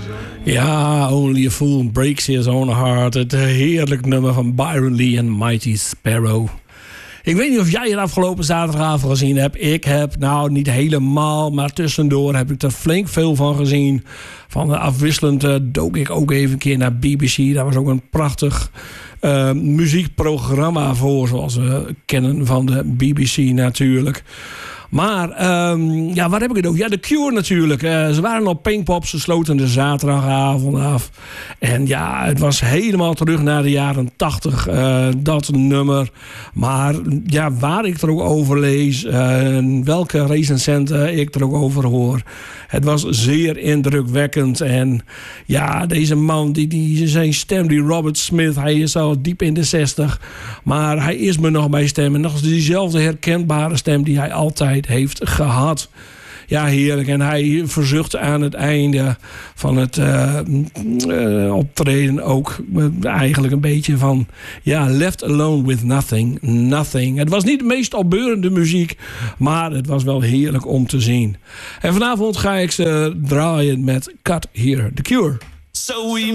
Ja, Only a Fool Breaks His Own Heart. Het heerlijk nummer van Byron Lee en Mighty Sparrow. Ik weet niet of jij het afgelopen zaterdagavond gezien hebt. Ik heb, nou niet helemaal, maar tussendoor heb ik er flink veel van gezien. Van afwisselend dook ik ook even een keer naar BBC. Daar was ook een prachtig muziekprogramma voor, zoals we kennen van de BBC natuurlijk. Maar, ja, waar heb ik het over? Ja, The Cure natuurlijk. Ze waren op Pinkpop, ze sloten de zaterdagavond af. En ja, het was helemaal terug naar de jaren 80, dat nummer. Maar ja, waar ik er ook over lees, welke recensenten ik er ook over hoor. Het was zeer indrukwekkend. En ja, deze man, zijn stem, die Robert Smith, hij is al diep in de 60. Maar hij is me nog bij stem. En nog diezelfde herkenbare stem die hij altijd heeft gehad. Ja, heerlijk. En hij verzucht aan het einde van het optreden ook eigenlijk een beetje van, ja, left alone with nothing. Nothing. Het was niet de meest opbeurende muziek, maar het was wel heerlijk om te zien. En vanavond ga ik ze draaien met Cut Here, The Cure. So we